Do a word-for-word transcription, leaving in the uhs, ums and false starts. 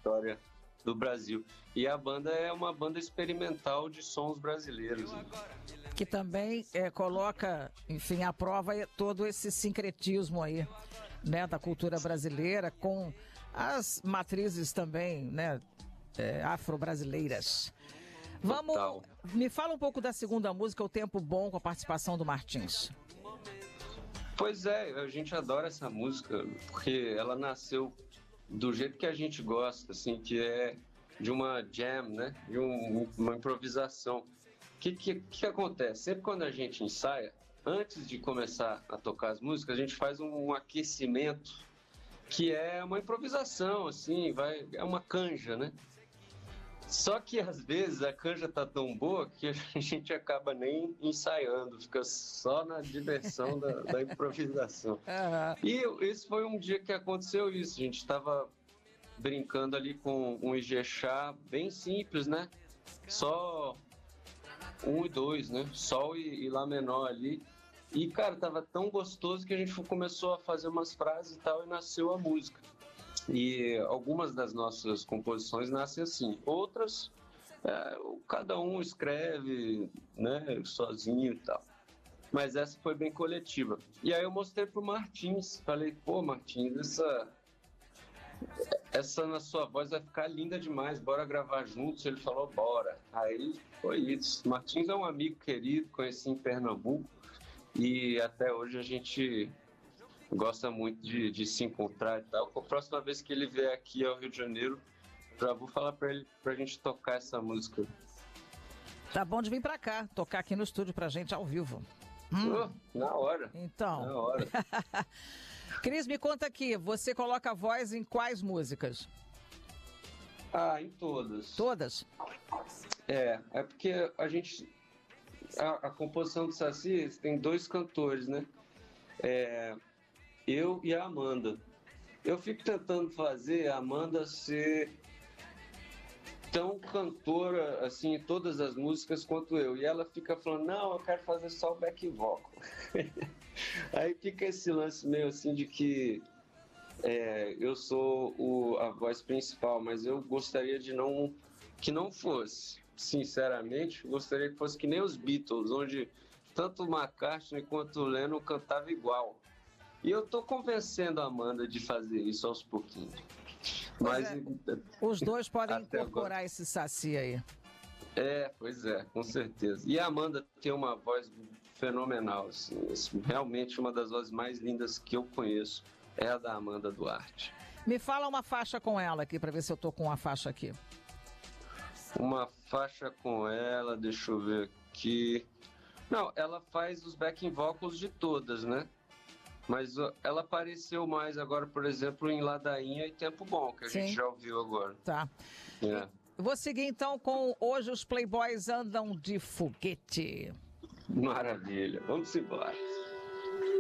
história do Brasil. E a banda é uma banda experimental de sons brasileiros, né? Que também é, coloca, enfim, à prova todo esse sincretismo aí, né, da cultura brasileira com as matrizes também, né, é, afro-brasileiras. Vamos, Total. Me fala um pouco da segunda música, O Tempo Bom, com a participação do Martins. Pois é, a gente adora essa música, porque ela nasceu do jeito que a gente gosta, assim, que é de uma jam, né? De um, uma improvisação. O que, que, que acontece? Sempre quando a gente ensaia, antes de começar a tocar as músicas, a gente faz um aquecimento, que é uma improvisação, assim, vai, é uma canja, né? Só que às vezes a canja tá tão boa que a gente acaba nem ensaiando, fica só na diversão da, da improvisação. Uhum. E esse foi um dia que aconteceu isso, a gente estava brincando ali com um Ijexá bem simples, né? Só um e dois, né? Sol e, e Lá menor ali. E, cara, tava tão gostoso que a gente começou a fazer umas frases e tal e nasceu a música. E algumas das nossas composições nascem assim, outras é, cada um escreve, né, sozinho e tal. Mas essa foi bem coletiva. E aí eu mostrei pro Martins, falei, pô, Martins, essa, essa na sua voz vai ficar linda demais, bora gravar juntos. Ele falou, bora. Aí foi isso. Martins é um amigo querido, conheci em Pernambuco e até hoje a gente gosta muito de, de se encontrar e tal. A próxima vez que ele vier aqui ao Rio de Janeiro, já vou falar pra ele, pra gente tocar essa música. Tá bom de vir pra cá, tocar aqui no estúdio pra gente ao vivo. Hum. Oh, na hora. Então. Na hora. Cris, me conta aqui, você coloca a voz em quais músicas? Ah, em todas. Todas? É, é porque a gente... A, a composição do Saci tem dois cantores, né? É... Eu e a Amanda. Eu fico tentando fazer a Amanda ser tão cantora assim em todas as músicas quanto eu. E ela fica falando, não, eu quero fazer só o back vocal. Aí fica esse lance meio assim de que é, eu sou o, a voz principal, mas eu gostaria de não que não fosse. Sinceramente, gostaria que fosse que nem os Beatles, onde tanto o McCartney quanto o Lennon cantavam igual. E eu tô convencendo a Amanda de fazer isso aos pouquinhos. Mas é, os dois podem incorporar agora esse Saci aí. É, pois é, com certeza. E a Amanda tem uma voz fenomenal, assim, realmente uma das vozes mais lindas que eu conheço é a da Amanda Duarte. Me fala uma faixa com ela aqui, pra ver se eu tô com uma faixa aqui. Uma faixa com ela, deixa eu ver aqui. Não, ela faz os backing vocals de todas, né? Mas ela apareceu mais agora, por exemplo, em Ladainha e Tempo Bom, que a Sim. gente já ouviu agora. Tá. É. Vou seguir então com Hoje os Playboys Andam de Foguete. Maravilha, vamos embora.